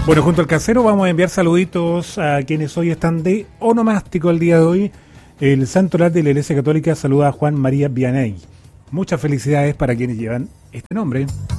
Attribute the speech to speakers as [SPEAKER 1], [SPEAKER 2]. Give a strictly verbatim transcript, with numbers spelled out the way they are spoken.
[SPEAKER 1] Bueno, junto al casero vamos a enviar saluditos a quienes hoy están de onomástico el día de hoy. El Santo Oral de la Iglesia Católica saluda a Juan María Vianey. Muchas felicidades para quienes llevan este nombre.